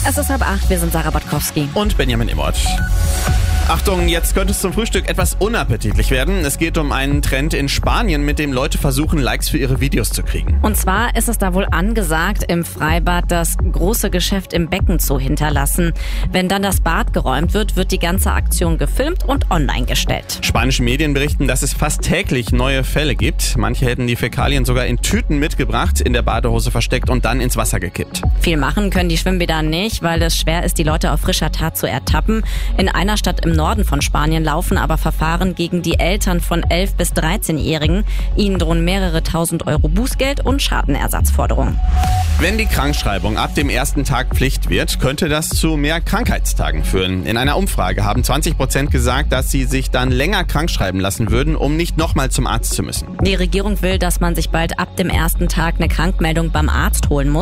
Es ist 7:30, wir sind Sarah Botkowski. Und Benjamin Immert. Achtung, jetzt könnte es zum Frühstück etwas unappetitlich werden. Es geht um einen Trend in Spanien, mit dem Leute versuchen, Likes für ihre Videos zu kriegen. Und zwar ist es da wohl angesagt, im Freibad das große Geschäft im Becken zu hinterlassen. Wenn dann das Bad geräumt wird, wird die ganze Aktion gefilmt und online gestellt. Spanische Medien berichten, dass es fast täglich neue Fälle gibt. Manche hätten die Fäkalien sogar in Tüten mitgebracht, in der Badehose versteckt und dann ins Wasser gekippt. Viel machen können die Schwimmbäder nicht, weil es schwer ist, die Leute auf frischer Tat zu ertappen. In einer Stadt im Norden von Spanien laufen aber Verfahren gegen die Eltern von 11- bis 13-Jährigen. Ihnen drohen mehrere 1.000 Euro Bußgeld und Schadenersatzforderungen. Wenn die Krankschreibung ab dem ersten Tag Pflicht wird, könnte das zu mehr Krankheitstagen führen. In einer Umfrage haben 20% gesagt, dass sie sich dann länger krankschreiben lassen würden, um nicht nochmal zum Arzt zu müssen. Die Regierung will, dass man sich bald ab dem ersten Tag eine Krankmeldung beim Arzt holen muss.